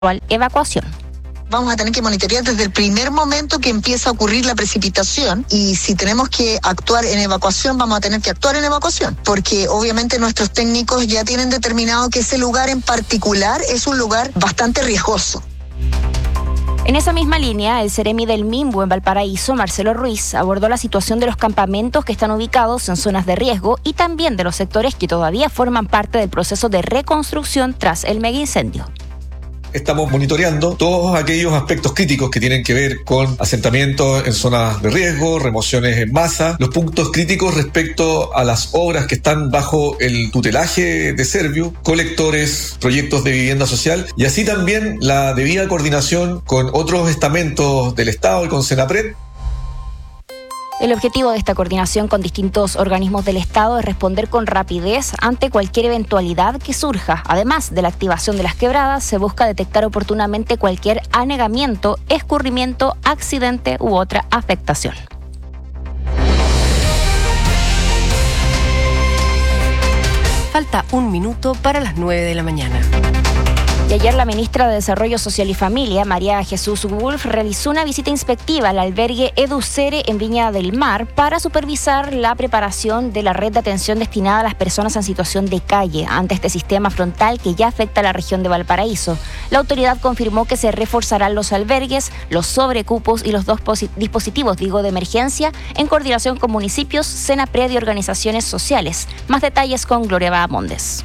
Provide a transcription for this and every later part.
evacuación. Vamos a tener que monitorear desde el primer momento que empieza a ocurrir la precipitación, y si tenemos que actuar en evacuación, vamos a tener que actuar en evacuación, porque obviamente nuestros técnicos ya tienen determinado que ese lugar en particular es un lugar bastante riesgoso. En esa misma línea, el Seremi del Minbu en Valparaíso, Marcelo Ruiz, abordó la situación de los campamentos que están ubicados en zonas de riesgo y también de los sectores que todavía forman parte del proceso de reconstrucción tras el megaincendio. Estamos monitoreando todos aquellos aspectos críticos que tienen que ver con asentamientos en zonas de riesgo, remociones en masa, los puntos críticos respecto a las obras que están bajo el tutelaje de Serviu, colectores, proyectos de vivienda social, y así también la debida coordinación con otros estamentos del Estado y con Senapred. El objetivo de esta coordinación con distintos organismos del Estado es responder con rapidez ante cualquier eventualidad que surja. Además de la activación de las quebradas, se busca detectar oportunamente cualquier anegamiento, escurrimiento, accidente u otra afectación. Falta 1 minuto para las 9 de la mañana. Y ayer la ministra de Desarrollo Social y Familia, María Jesús Wolf, realizó una visita inspectiva al albergue Educere en Viña del Mar para supervisar la preparación de la red de atención destinada a las personas en situación de calle ante este sistema frontal que ya afecta a la región de Valparaíso. La autoridad confirmó que se reforzarán los albergues, los sobrecupos y los dos dispositivos de emergencia en coordinación con municipios, Senapred y organizaciones sociales. Más detalles con Gloria Bahamondes.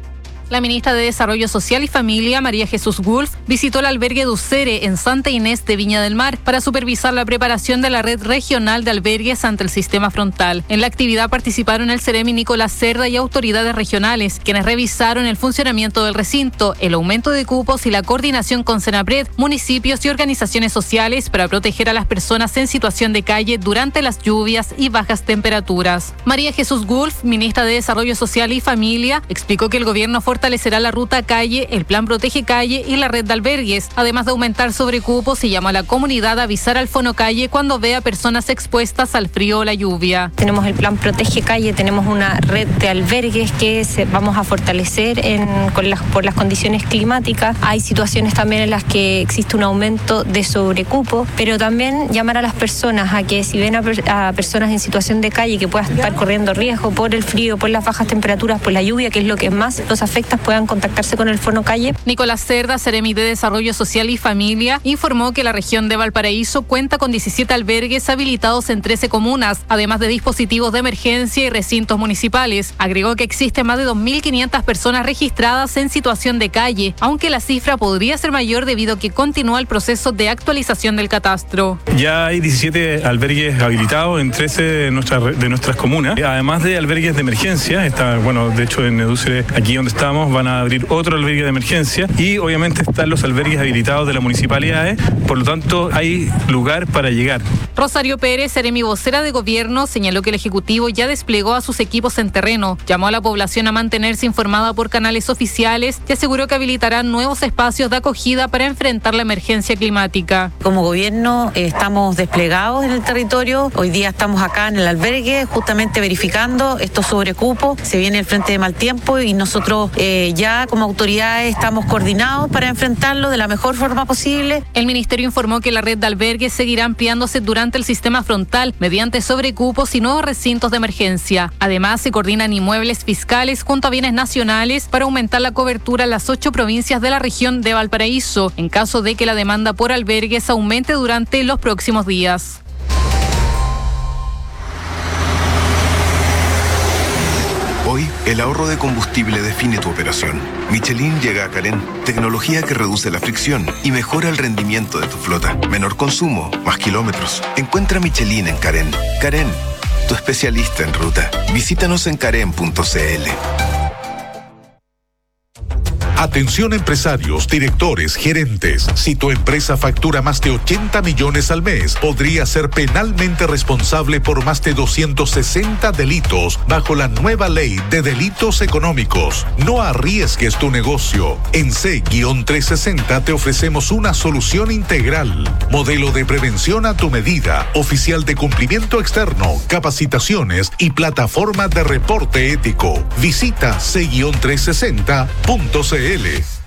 La ministra de Desarrollo Social y Familia, María Jesús Wolf, visitó el albergue Educere en Santa Inés de Viña del Mar para supervisar la preparación de la red regional de albergues ante el sistema frontal. En la actividad participaron el Seremi Nicolás Cerda y autoridades regionales, quienes revisaron el funcionamiento del recinto, el aumento de cupos y la coordinación con Senapred, municipios y organizaciones sociales para proteger a las personas en situación de calle durante las lluvias y bajas temperaturas. María Jesús Wolf, ministra de Desarrollo Social y Familia, explicó que el gobierno fortalecerá la ruta calle, el plan Protege Calle y la red de albergues, además de aumentar sobrecupos, y llama a la comunidad a avisar al Fono Calle cuando vea personas expuestas al frío o la lluvia. Tenemos el plan Protege Calle, tenemos una red de albergues que vamos a fortalecer por las condiciones climáticas. Hay situaciones también en las que existe un aumento de sobrecupo, pero también llamar a las personas a que si ven a personas en situación de calle que puedan estar corriendo riesgo por el frío, por las bajas temperaturas, por la lluvia, que es lo que más los afecta, puedan contactarse con el Fono Calle. Nicolás Cerda, Seremi de Desarrollo Social y Familia, informó que la región de Valparaíso cuenta con 17 albergues habilitados en 13 comunas, además de dispositivos de emergencia y recintos municipales. Agregó que existen más de 2.500 personas registradas en situación de calle, aunque la cifra podría ser mayor debido a que continúa el proceso de actualización del catastro. Ya hay 17 albergues habilitados en 13 de nuestras comunas, además de albergues de emergencia. De hecho en Educere, aquí donde estamos, van a abrir otro albergue de emergencia, y obviamente están los albergues habilitados de las municipalidades, por lo tanto hay lugar para llegar. Rosario Pérez, Seremi vocera de gobierno, señaló que el Ejecutivo ya desplegó a sus equipos en terreno, llamó a la población a mantenerse informada por canales oficiales y aseguró que habilitarán nuevos espacios de acogida para enfrentar la emergencia climática. Como gobierno estamos desplegados en el territorio, hoy día estamos acá en el albergue justamente verificando estos sobrecupos, se viene el frente de mal tiempo y nosotros ya como autoridades estamos coordinados para enfrentarlo de la mejor forma posible. El ministerio informó que la red de albergues seguirá ampliándose durante el sistema frontal mediante sobrecupos y nuevos recintos de emergencia. Además, se coordinan inmuebles fiscales junto a bienes nacionales para aumentar la cobertura en las 8 provincias de la región de Valparaíso, en caso de que la demanda por albergues aumente durante los próximos días. Hoy, el ahorro de combustible define tu operación. Michelin llega a Carén, tecnología que reduce la fricción y mejora el rendimiento de tu flota. Menor consumo, más kilómetros. Encuentra Michelin en Carén. Carén, tu especialista en ruta. Visítanos en carén.cl. Atención empresarios, directores, gerentes. Si tu empresa factura más de 80 millones al mes, podría ser penalmente responsable por más de 260 delitos bajo la nueva ley de delitos económicos. No arriesgues tu negocio. En C-360 te ofrecemos una solución integral. Modelo de prevención a tu medida, oficial de cumplimiento externo, capacitaciones y plataforma de reporte ético. Visita C-360.cl.